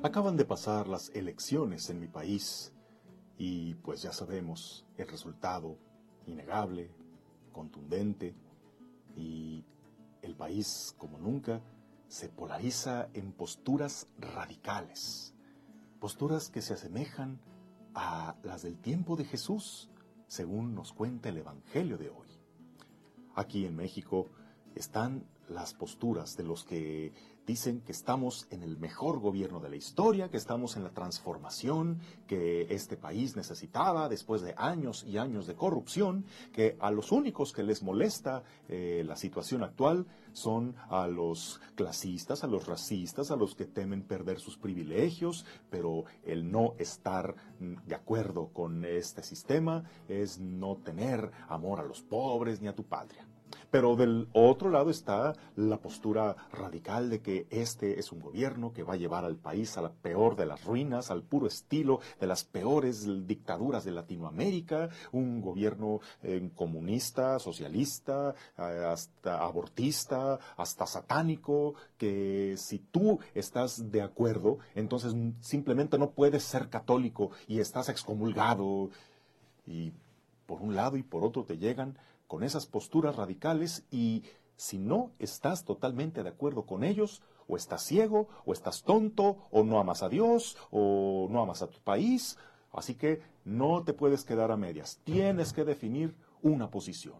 Acaban de pasar las elecciones en mi país y pues ya sabemos el resultado innegable, contundente, y el país como nunca se polariza en posturas radicales, posturas que se asemejan a las del tiempo de Jesús, según nos cuenta el Evangelio de hoy. Aquí en México están las posturas de los que dicen que estamos en el mejor gobierno de la historia, que estamos en la transformación que este país necesitaba después de años y años de corrupción, que a los únicos que les molesta la situación actual son a los clasistas, a los racistas, a los que temen perder sus privilegios, pero el no estar de acuerdo con este sistema es no tener amor a los pobres ni a tu patria. Pero del otro lado está la postura radical de que este es un gobierno que va a llevar al país a la peor de las ruinas, al puro estilo de las peores dictaduras de Latinoamérica, un gobierno comunista, socialista, hasta abortista, hasta satánico, que si tú estás de acuerdo, entonces simplemente no puedes ser católico y estás excomulgado. Y por un lado y por otro te llegan con esas posturas radicales y si no estás totalmente de acuerdo con ellos, o estás ciego, o estás tonto, o no amas a Dios, o no amas a tu país. Así que no te puedes quedar a medias, tienes que definir una posición.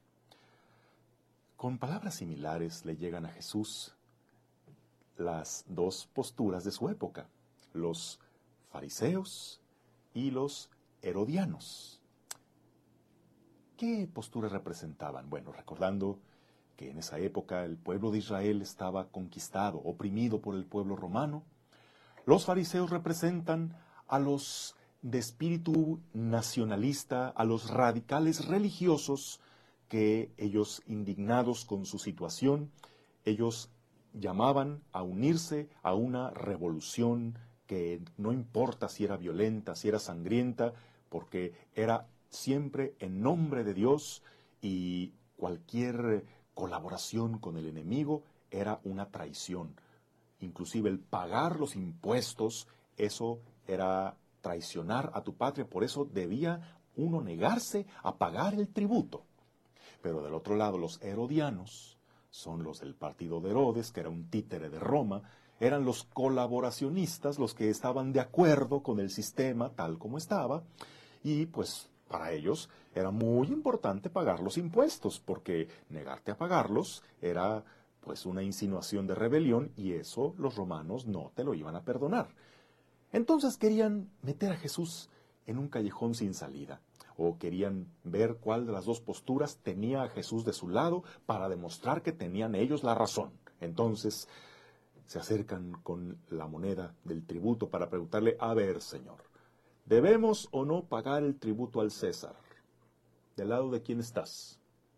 Con palabras similares le llegan a Jesús las dos posturas de su época, los fariseos y los herodianos. ¿Qué posturas representaban? Bueno, recordando que en esa época el pueblo de Israel estaba conquistado, oprimido por el pueblo romano, los fariseos representan a los de espíritu nacionalista, a los radicales religiosos que ellos, indignados con su situación, ellos llamaban a unirse a una revolución que no importa si era violenta, si era sangrienta, porque era siempre en nombre de Dios y cualquier colaboración con el enemigo era una traición. Inclusive el pagar los impuestos, eso era traicionar a tu patria, por eso debía uno negarse a pagar el tributo. Pero del otro lado, los herodianos son los del partido de Herodes, que era un títere de Roma, eran los colaboracionistas, los que estaban de acuerdo con el sistema tal como estaba, y pues para ellos era muy importante pagar los impuestos, porque negarte a pagarlos era pues una insinuación de rebelión y eso los romanos no te lo iban a perdonar. Entonces querían meter a Jesús en un callejón sin salida, o querían ver cuál de las dos posturas tenía a Jesús de su lado para demostrar que tenían ellos la razón. Entonces se acercan con la moneda del tributo para preguntarle: a ver, Señor, ¿debemos o no pagar el tributo al César? ¿Del lado de quién estás?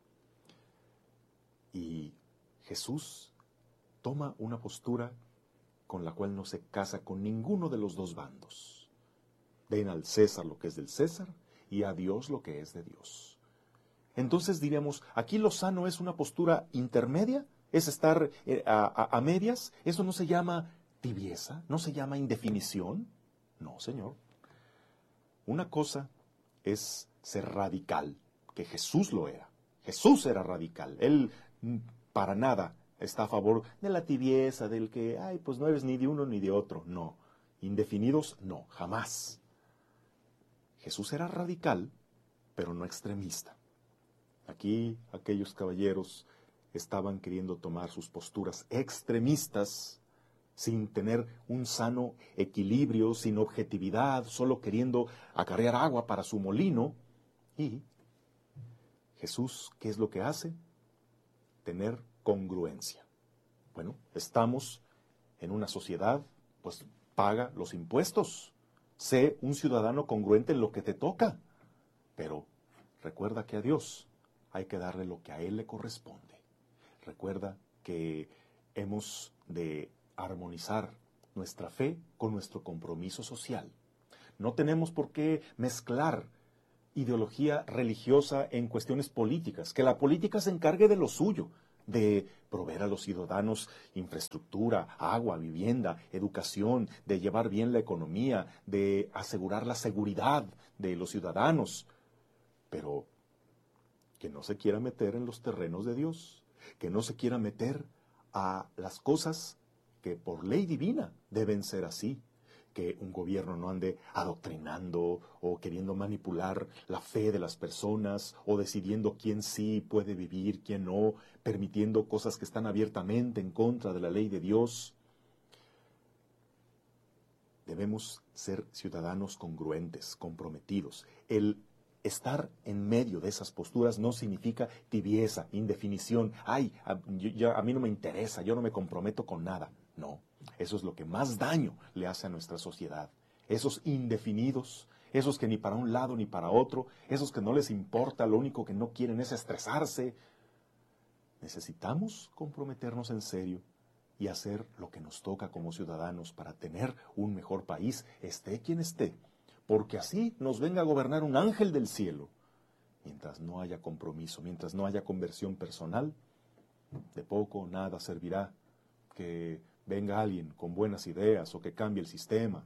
Y Jesús toma una postura con la cual no se casa con ninguno de los dos bandos. Den al César lo que es del César y a Dios lo que es de Dios. Entonces diríamos, aquí lo sano es una postura intermedia, es estar a medias. Eso no se llama tibieza, no se llama indefinición. No, Señor. Una cosa es ser radical, que Jesús lo era. Jesús era radical. Él para nada está a favor de la tibieza, del que, pues no eres ni de uno ni de otro. No. Indefinidos, no, jamás. Jesús era radical, pero no extremista. Aquí aquellos caballeros estaban queriendo tomar sus posturas extremistas, sin tener un sano equilibrio, sin objetividad, solo queriendo acarrear agua para su molino. Y Jesús, ¿qué es lo que hace? Tener congruencia. Bueno, estamos en una sociedad, pues paga los impuestos. Sé un ciudadano congruente en lo que te toca. Pero recuerda que a Dios hay que darle lo que a Él le corresponde. Recuerda que hemos de armonizar nuestra fe con nuestro compromiso social. No tenemos por qué mezclar ideología religiosa en cuestiones políticas, que la política se encargue de lo suyo. de proveer a los ciudadanos infraestructura, agua, vivienda, educación, de llevar bien la economía, de asegurar la seguridad de los ciudadanos, pero que no se quiera meter en los terrenos de Dios, que no se quiera meter a las cosas que por ley divina deben ser así, que un gobierno no ande adoctrinando o queriendo manipular la fe de las personas o decidiendo quién sí puede vivir, quién no, permitiendo cosas que están abiertamente en contra de la ley de Dios. Debemos ser ciudadanos congruentes, comprometidos. El estar en medio de esas posturas no significa tibieza, indefinición. Ay, a mí no me interesa, yo no me comprometo con nada. No, eso es lo que más daño le hace a nuestra sociedad. Esos indefinidos, esos que ni para un lado ni para otro, esos que no les importa, lo único que no quieren es estresarse. Necesitamos comprometernos en serio y hacer lo que nos toca como ciudadanos para tener un mejor país, esté quien esté, porque así nos venga a gobernar un ángel del cielo. Mientras no haya compromiso, mientras no haya conversión personal, de poco o nada servirá que venga alguien con buenas ideas o que cambie el sistema.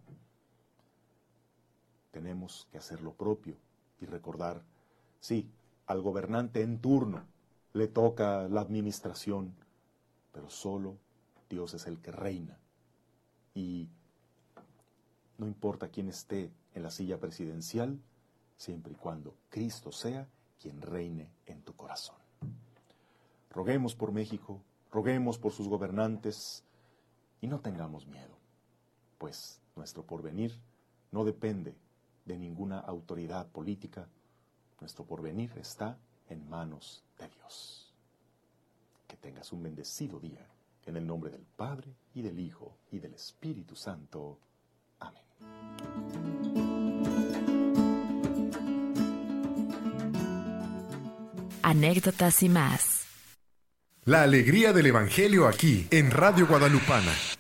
Tenemos que hacer lo propio y recordar, sí, al gobernante en turno le toca la administración, pero solo Dios es el que reina. Y no importa quién esté en la silla presidencial, siempre y cuando Cristo sea quien reine en tu corazón. Roguemos por México, roguemos por sus gobernantes y no tengamos miedo, pues nuestro porvenir no depende de ninguna autoridad política. Nuestro porvenir está en manos de Dios. Que tengas un bendecido día, en el nombre del Padre, y del Hijo, y del Espíritu Santo. Amén. Anécdotas y más. La alegría del Evangelio aquí, en Radio Guadalupana.